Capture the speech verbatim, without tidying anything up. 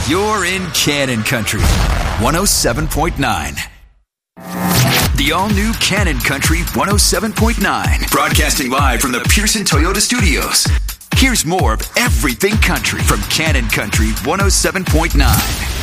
You're in Cannon Country, one oh seven point nine. The all-new Cannon Country one oh seven point nine. Broadcasting live from the Pearson Toyota Studios. Here's more of everything country from Cannon Country one oh seven point nine.